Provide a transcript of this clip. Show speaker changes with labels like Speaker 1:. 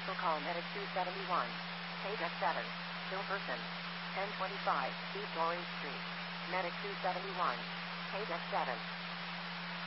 Speaker 1: Also call Medic 271. Page F7. Hilferson. 1025 East Orange Street. Medic 271. Page F7.